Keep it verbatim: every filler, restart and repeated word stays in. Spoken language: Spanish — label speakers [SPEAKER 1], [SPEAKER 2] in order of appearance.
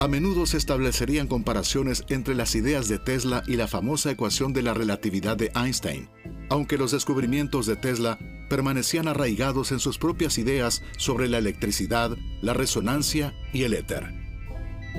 [SPEAKER 1] A menudo se establecerían comparaciones entre las ideas de Tesla y la famosa ecuación de la relatividad de Einstein, aunque los descubrimientos de Tesla permanecían arraigados en sus propias ideas sobre la electricidad, la resonancia y el éter.